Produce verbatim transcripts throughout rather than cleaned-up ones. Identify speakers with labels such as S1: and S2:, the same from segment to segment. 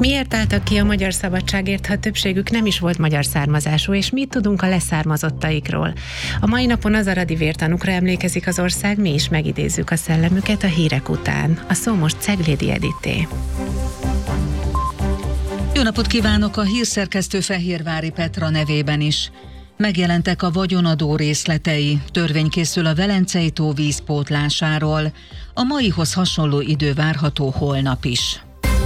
S1: Miért álltak ki a magyar szabadságért, ha többségük nem is volt magyar származású, és mit tudunk a leszármazottaikról? A mai napon az aradi vértanúkra emlékezik az ország, mi is megidézzük a szellemüket a hírek után. A szó most Ceglédi Editté.
S2: Jó napot kívánok, a hírszerkesztő Fehérvári Petra nevében is. Megjelentek a vagyonadó részletei, törvény készül a Velencei-tó vízpótlásáról. A maihoz hasonló idő várható holnap is.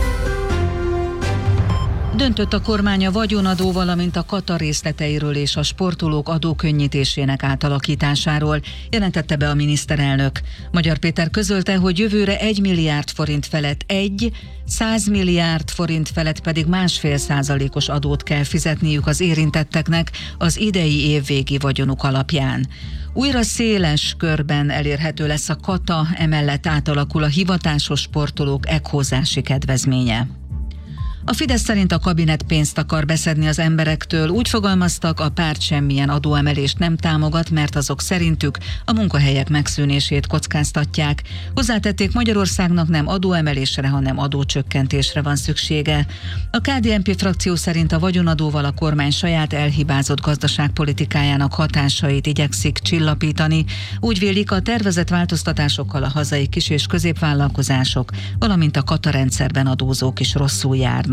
S2: Döntött a kormány a vagyonadó, valamint a kata részleteiről és a sportolók adókönnyítésének átalakításáról, jelentette be a miniszterelnök. Magyar Péter közölte, hogy jövőre egy milliárd forint felett egy, száz milliárd forint felett pedig másfél százalékos adót kell fizetniük az érintetteknek az idei év végi vagyonuk alapján. Újra széles körben elérhető lesz a kata, emellett átalakul a hivatásos sportolók ekhózási kedvezménye. A Fidesz szerint a kabinet pénzt akar beszedni az emberektől, úgy fogalmaztak, a párt semmilyen adóemelést nem támogat, mert azok szerintük a munkahelyek megszűnését kockáztatják. Hozzátették, Magyarországnak nem adóemelésre, hanem adócsökkentésre van szüksége. A ká dé en pé frakció szerint a vagyonadóval a kormány saját elhibázott gazdaságpolitikájának hatásait igyekszik csillapítani. Úgy vélik, a tervezett változtatásokkal a hazai kis- és középvállalkozások, valamint a kata rendszerben adózók is rosszul járnak.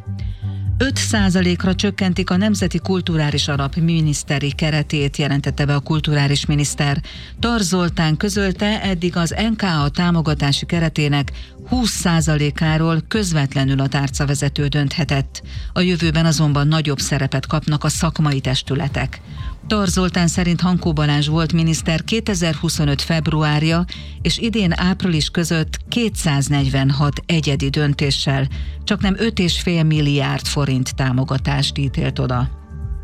S2: öt százalékra csökkentik a Nemzeti Kulturális Alap miniszteri keretét, jelentette be a kulturális miniszter. Tar Zoltán közölte, eddig az en ká á támogatási keretének húsz százalékáról közvetlenül a tárcavezető dönthetett. A jövőben azonban nagyobb szerepet kapnak a szakmai testületek. Tar Zoltán szerint Hankó Balázs volt miniszter kétezer-huszonöt februárja és idén április között kétszáznegyvenhat egyedi döntéssel csaknem öt egész öt milliárd forint támogatást ítélt oda.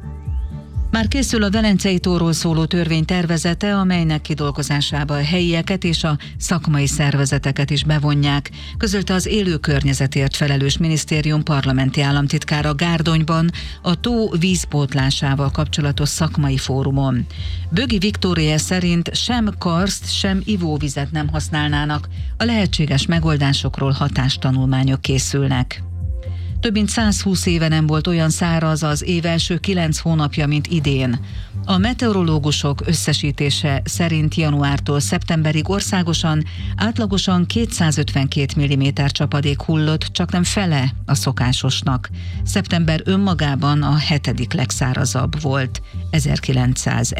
S2: Már készül a Velencei-tóról szóló törvény tervezete, amelynek kidolgozásába a helyieket és a szakmai szervezeteket is bevonják, közölte az élő környezetért felelős minisztérium parlamenti államtitkára Gárdonyban a tó vízpótlásával kapcsolatos szakmai fórumon. Bögi Viktória szerint sem karszt, sem ivóvizet nem használnának, a lehetséges megoldásokról hatástanulmányok készülnek. Több mint százhúsz éve nem volt olyan száraz az év első kilenc hónapja, mint idén. A meteorológusok összesítése szerint januártól szeptemberig országosan átlagosan kétszázötvenkét milliméter csapadék hullott, csaknem fele a szokásosnak. Szeptember önmagában a hetedik legszárazabb volt, ezerkilencszáz